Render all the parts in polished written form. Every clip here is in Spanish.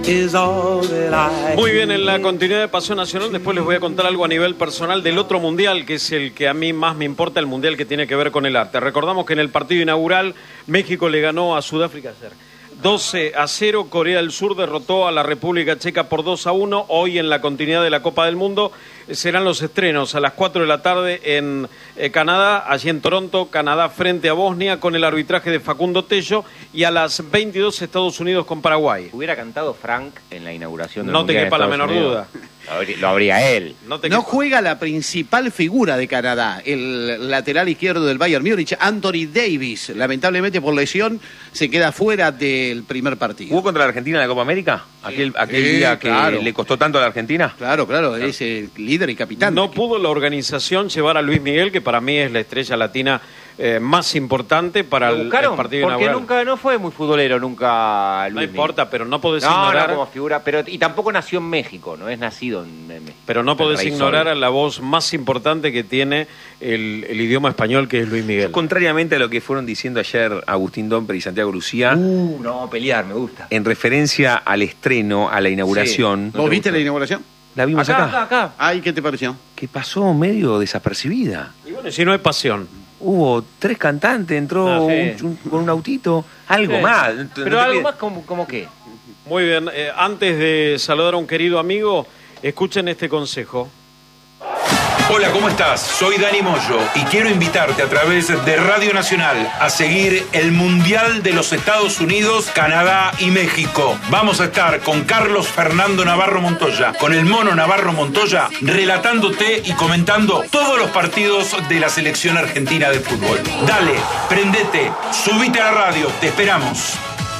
Muy bien, en la continuidad de Pasión Nacional, después les voy a contar algo a nivel personal del otro mundial, que es el que a mí más me importa, el mundial que tiene que ver con el arte. Recordamos que en el partido inaugural México le ganó a Sudáfrica ayer 12-0, Corea del Sur derrotó a la República Checa por 2-1. Hoy en la continuidad de la Copa del Mundo serán los estrenos a las 4 de la tarde en Canadá, allí en Toronto, Canadá frente a Bosnia con el arbitraje de Facundo Tello, y a las 22 Estados Unidos con Paraguay. Hubiera cantado Frank en la inauguración del No te quepa la menor duda. Lo habría él. No juega la principal figura de Canadá, el lateral izquierdo del Bayern Múnich, Anthony Davis. Lamentablemente por lesión se queda fuera del primer partido. ¿Jugó contra la Argentina en la Copa América? Aquel día que claro, le costó tanto a la Argentina. Claro, es el líder y capitán. No pudo la organización llevar a Luis Miguel, que para mí es la estrella latina más importante para el partido inaugural. Porque no fue muy futbolero nunca Luis Miguel. No importa, pero no podés ignorar... No, como figura, y tampoco nació en México, no es nacido en México. Pero no podés ignorar a la voz más importante que tiene el idioma español, que es Luis Miguel. Contrariamente a lo que fueron diciendo ayer Agustín Domper y Santiago Lucía. No, pelear, me gusta. En referencia al estreno, a la inauguración. Sí. ¿Vos viste la inauguración? La vimos acá. Ay, ¿qué te pareció? Que pasó medio desapercibida. Y bueno, si no es pasión. Hubo 3 cantantes, entró con un autito, algo más. Pero algo más como qué. Muy bien, antes de saludar a un querido amigo, escuchen este consejo. Hola, ¿cómo estás? Soy Dani Moyo y quiero invitarte a través de Radio Nacional a seguir el Mundial de los Estados Unidos, Canadá y México. Vamos a estar con Carlos Fernando Navarro Montoya, con el Mono Navarro Montoya, relatándote y comentando todos los partidos de la selección argentina de fútbol. Dale, prendete, subite a la radio, te esperamos.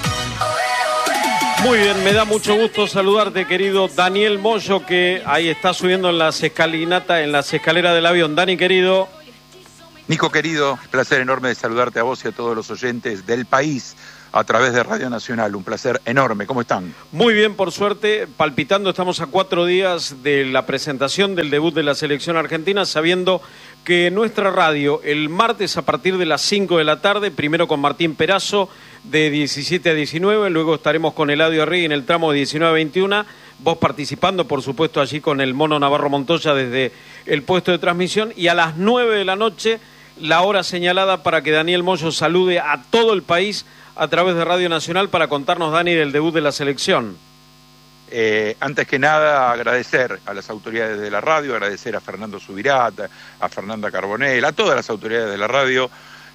Muy bien, me da mucho gusto saludarte, querido Daniel Moyo, que ahí está subiendo en las escalinatas, en las escaleras del avión. Dani, querido. Nico, querido, placer enorme de saludarte a vos y a todos los oyentes del país a través de Radio Nacional. Un placer enorme. ¿Cómo están? Muy bien, por suerte, palpitando. Estamos a 4 días de la presentación del debut de la selección argentina, sabiendo que nuestra radio, el martes a partir de las 5 de la tarde, primero con Martín Perazo, de 17 a 19, luego estaremos con Eladio Arregui en el tramo de 19 a 21, vos participando, por supuesto, allí con el Mono Navarro Montoya desde el puesto de transmisión, y a las 9 de la noche, la hora señalada para que Daniel Moyo salude a todo el país a través de Radio Nacional para contarnos, Dani, del debut de la selección. Antes que nada, agradecer a las autoridades de la radio, agradecer a Fernando Subirata, a Fernanda Carbonell, a todas las autoridades de la radio,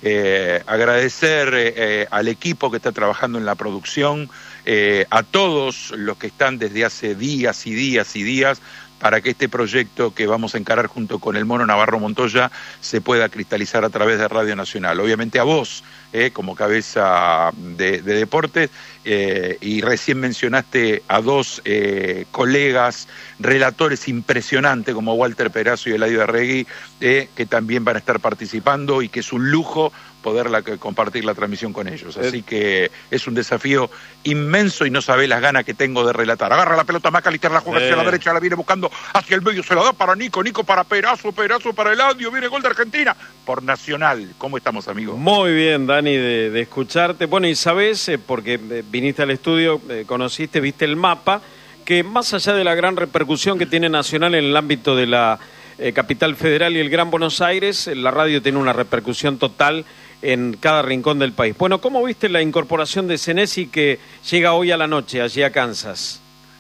agradecer al equipo que está trabajando en la producción, a todos los que están desde hace días y días y días para que este proyecto que vamos a encarar junto con el Mono Navarro Montoya se pueda cristalizar a través de Radio Nacional. Obviamente a vos, como cabeza de deportes, y recién mencionaste a 2 colegas, relatores impresionantes como Walter Perazo y Eladio Arregui, que también van a estar participando y que es un lujo poder compartir la transmisión con ellos. Así que es un desafío inmenso y no sabés las ganas que tengo de relatar. Agarra la pelota McAllister, la juega hacia la derecha, la viene buscando hacia el medio, se la da para Nico para Perazo para Eladio, viene gol de Argentina por Nacional. ¿Cómo estamos, amigos? Muy bien, Dani, de escucharte. Bueno, y sabés, porque viniste al estudio, conociste, viste el mapa, que más allá de la gran repercusión que tiene Nacional en el ámbito de la capital federal y el Gran Buenos Aires, la radio tiene una repercusión total en cada rincón del país. Bueno, ¿cómo viste la incorporación de Senesi que llega hoy a la noche allí a Kansas?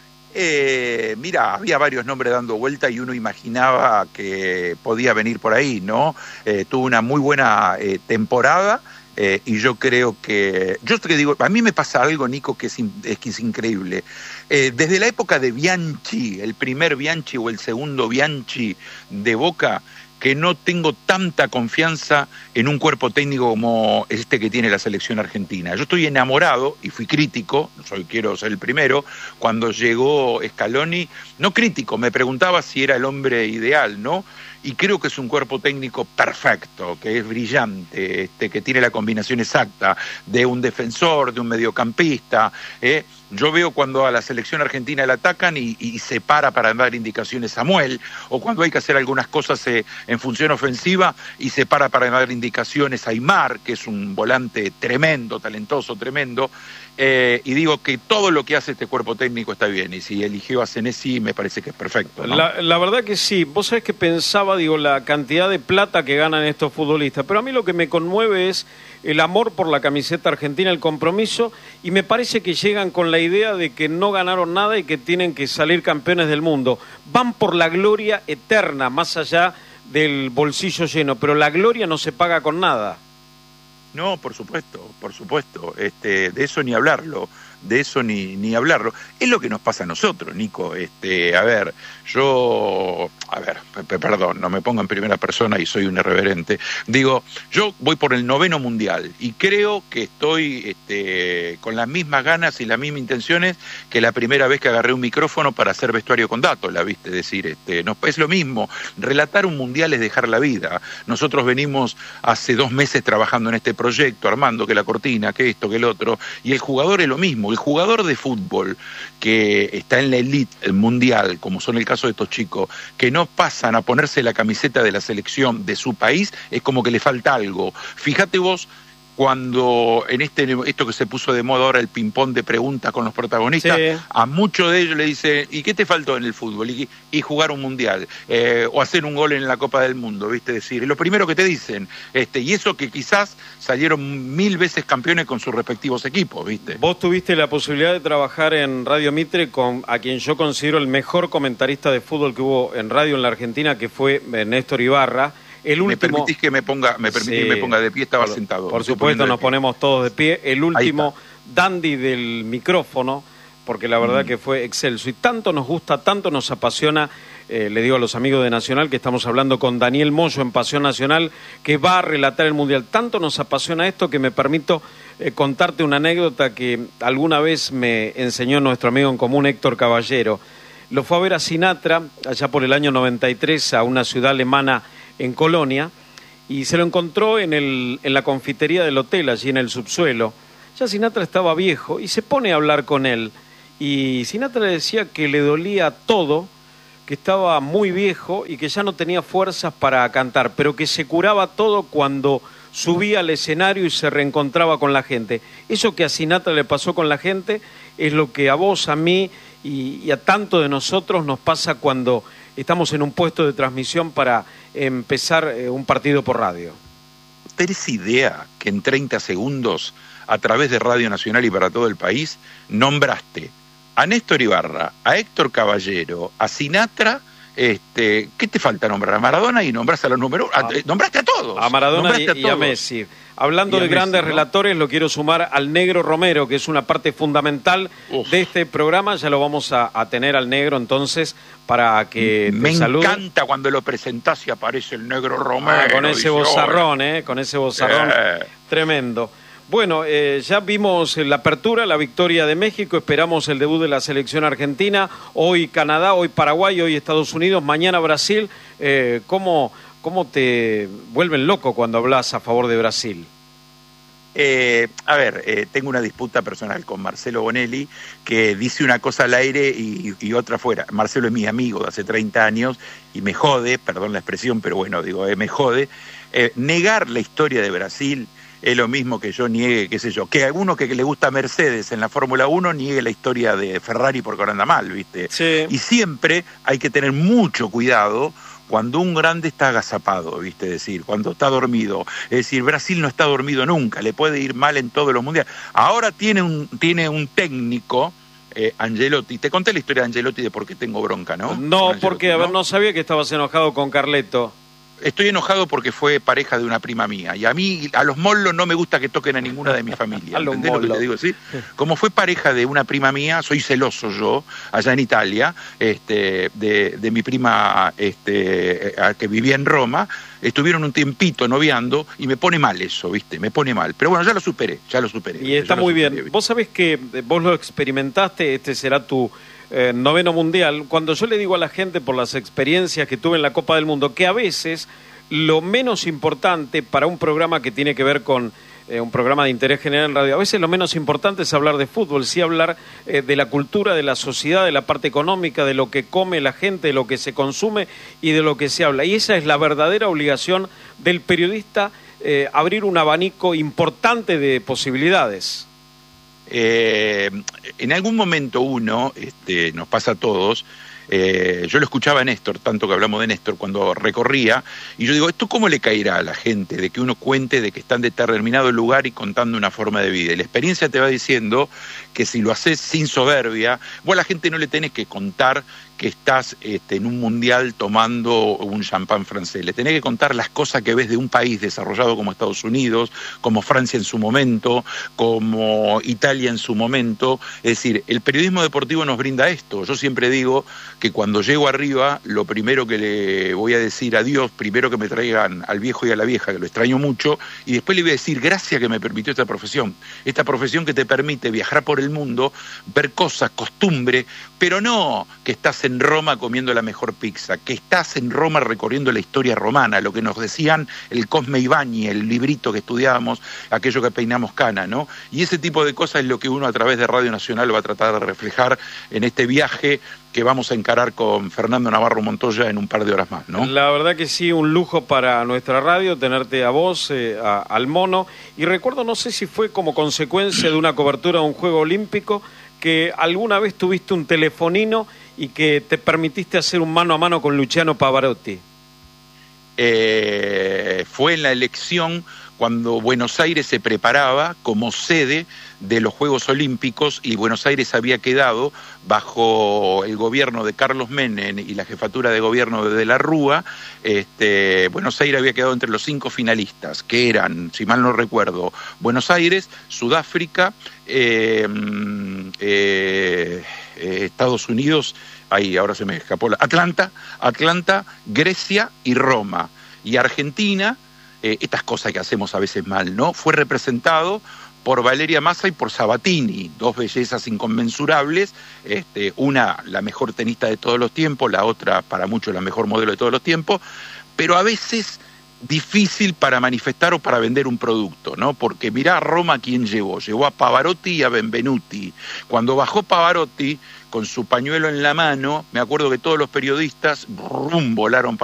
Mira, había varios nombres dando vuelta y uno imaginaba que podía venir por ahí, ¿no? Tuvo una muy buena temporada. Y yo creo que... Yo te digo, a mí me pasa algo, Nico, que es increíble. Desde la época de Bianchi, el primer Bianchi o el segundo Bianchi de Boca, que no tengo tanta confianza en un cuerpo técnico como este que tiene la selección argentina. Yo estoy enamorado, y fui crítico, quiero ser el primero, cuando llegó Scaloni, no crítico, me preguntaba si era el hombre ideal, ¿no? y creo que es un cuerpo técnico perfecto, que es brillante, que tiene la combinación exacta de un defensor, de un mediocampista. Yo veo cuando a la selección argentina la atacan y se para dar indicaciones Samuel, o cuando hay que hacer algunas cosas en función ofensiva y se para dar indicaciones Aimar, que es un volante tremendo, talentoso, tremendo. Y digo que todo lo que hace este cuerpo técnico está bien, y si eligió a Senesi me parece que es perfecto, ¿no? La verdad que sí. Vos sabés que pensaba, la cantidad de plata que ganan estos futbolistas, pero a mí lo que me conmueve es el amor por la camiseta argentina, el compromiso, y me parece que llegan con la idea de que no ganaron nada y que tienen que salir campeones del mundo. Van por la gloria eterna, más allá del bolsillo lleno, pero la gloria no se paga con nada. No, por supuesto, de eso ni hablarlo, ni hablarlo. Es lo que nos pasa a nosotros, Nico. Perdón, no me ponga en primera persona y soy un irreverente. Digo, yo voy por el 9º mundial y creo que estoy con las mismas ganas y las mismas intenciones que la primera vez que agarré un micrófono para hacer vestuario con datos, ¿viste? Decir, no, es lo mismo. Relatar un mundial es dejar la vida. Nosotros venimos hace 2 meses trabajando en este proyecto, armando que la cortina, que esto, que el otro, y el jugador es lo mismo. El jugador de fútbol que está en la elite mundial, como son el caso de estos chicos, que no pasan a ponerse la camiseta de la selección de su país, es como que le falta algo. Fíjate vos, cuando en esto que se puso de moda ahora, el ping-pong de preguntas con los protagonistas, sí, a muchos de ellos le dice, ¿y qué te faltó en el fútbol? Y jugar un mundial, o hacer un gol en la Copa del Mundo, ¿viste? Decir, es lo primero que te dicen, y eso que quizás salieron 1000 veces campeones con sus respectivos equipos, ¿viste? Vos tuviste la posibilidad de trabajar en Radio Mitre con a quien yo considero el mejor comentarista de fútbol que hubo en radio en la Argentina, que fue Néstor Ibarra. ¿Me permitís que me ponga de pie? Estaba sentado. Por supuesto, nos ponemos todos de pie. El último dandy del micrófono, porque la verdad que fue excelso. Y tanto nos gusta, tanto nos apasiona, le digo a los amigos de Nacional que estamos hablando con Daniel Moyo en Pasión Nacional, que va a relatar el Mundial. Tanto nos apasiona esto que me permito contarte una anécdota que alguna vez me enseñó nuestro amigo en común, Héctor Caballero. Lo fue a ver a Sinatra, allá por el año 93, a una ciudad alemana en Colonia, y se lo encontró en la confitería del hotel, allí en el subsuelo. Ya Sinatra estaba viejo y se pone a hablar con él, y Sinatra le decía que le dolía todo, que estaba muy viejo y que ya no tenía fuerzas para cantar, pero que se curaba todo cuando subía al escenario y se reencontraba con la gente. Eso que a Sinatra le pasó con la gente es lo que a vos, a mí y a tanto de nosotros nos pasa cuando estamos en un puesto de transmisión para empezar un partido por radio. ¿Tenés idea que en 30 segundos, a través de Radio Nacional y para todo el país, nombraste a Néstor Ibarra, a Héctor Caballero, a Sinatra? ¿Qué te falta nombrar? A Maradona, y nombraste a los números, nombraste a todos. A Maradona y a Messi. Hablando de grandes Messi, ¿no? Relatores, lo quiero sumar al Negro Romero, que es una parte fundamental de este programa. Ya lo vamos a tener al Negro, entonces, para que te salude. Me encanta cuando lo presentás y aparece el Negro Romero. Con ese vozarrón, con ese vozarrón tremendo. Bueno, ya vimos la apertura, la victoria de México, esperamos el debut de la selección argentina, hoy Canadá, hoy Paraguay, hoy Estados Unidos, mañana Brasil. ¿Cómo te vuelven loco cuando hablas a favor de Brasil? Tengo una disputa personal con Marcelo Bonelli, que dice una cosa al aire y otra fuera. Marcelo es mi amigo de hace 30 años y me jode, perdón la expresión, pero bueno, me jode. Negar la historia de Brasil es lo mismo que yo niegue, qué sé yo, que alguno que le gusta Mercedes en la Fórmula 1 niegue la historia de Ferrari porque ahora anda mal, ¿viste? Sí. Y siempre hay que tener mucho cuidado cuando un grande está agazapado, ¿viste? Es decir, cuando está dormido. Es decir, Brasil no está dormido nunca, le puede ir mal en todos los mundiales. Ahora tiene un técnico, Angelotti. Te conté la historia de Angelotti de por qué tengo bronca, ¿no? No, porque, no sabía que estabas enojado con Carleto. Estoy enojado porque fue pareja de una prima mía. Y a mí, a los mollos, no me gusta que toquen a ninguna de mi familia. ¿Entendés lo que te digo? ¿Sí? Como fue pareja de una prima mía, soy celoso yo, allá en Italia, de mi prima que vivía en Roma. Estuvieron un tiempito noviando y me pone mal eso, ¿viste? Me pone mal. Pero bueno, ya lo superé. Y está muy bien. ¿Viste? Vos sabés que vos lo experimentaste, este será tu noveno mundial, cuando yo le digo a la gente por las experiencias que tuve en la Copa del Mundo, que a veces lo menos importante para un programa que tiene que ver con un programa de interés general en radio, a veces lo menos importante es hablar de fútbol, sí hablar de la cultura, de la sociedad, de la parte económica, de lo que come la gente, de lo que se consume y de lo que se habla. Y esa es la verdadera obligación del periodista, abrir un abanico importante de posibilidades. En algún momento nos pasa a todos, yo lo escuchaba a Néstor, tanto que hablamos de Néstor, cuando recorría, y yo digo, ¿esto cómo le caerá a la gente de que uno cuente de que está en determinado lugar y contando una forma de vida? Y la experiencia te va diciendo que si lo haces sin soberbia, vos a la gente no le tenés que contar que estás en un mundial tomando un champán francés. Le tenés que contar las cosas que ves de un país desarrollado como Estados Unidos, como Francia en su momento, como Italia en su momento. Es decir, el periodismo deportivo nos brinda esto. Yo siempre digo que cuando llego arriba, lo primero que le voy a decir a Dios, primero que me traigan al viejo y a la vieja, que lo extraño mucho, y después le voy a decir gracias que me permitió esta profesión que te permite viajar por el mundo, ver cosas, costumbre, pero no que estás en Roma comiendo la mejor pizza, que estás en Roma recorriendo la historia romana, lo que nos decían el Cosme Ibáñez, el librito que estudiábamos, aquello que peinamos cana, ¿no? Y ese tipo de cosas es lo que uno a través de Radio Nacional va a tratar de reflejar en este viaje que vamos a encarar con Fernando Navarro Montoya en un par de horas más, ¿no? La verdad que sí, un lujo para nuestra radio tenerte a vos, al Mono, y recuerdo, no sé si fue como consecuencia de una cobertura de un Juego Olímpico, que alguna vez tuviste un telefonino y que te permitiste hacer un mano a mano con Luciano Pavarotti. Fue en la elección cuando Buenos Aires se preparaba como sede de los Juegos Olímpicos y Buenos Aires había quedado bajo el gobierno de Carlos Menem y la jefatura de gobierno de la Rúa. Buenos Aires había quedado entre los 5 finalistas, que eran, si mal no recuerdo, Buenos Aires, Sudáfrica, Estados Unidos, ahora se me escapó, Atlanta, Grecia y Roma. Y Argentina, estas cosas que hacemos a veces mal, ¿no? Fue representado por Valeria Massa y por Sabatini, 2 bellezas inconmensurables, una la mejor tenista de todos los tiempos, la otra para muchos la mejor modelo de todos los tiempos, pero a veces difícil para manifestar o para vender un producto, ¿no? Porque mirá a Roma quién llevó a Pavarotti y a Benvenuti. Cuando bajó Pavarotti con su pañuelo en la mano, me acuerdo que todos los periodistas volaron para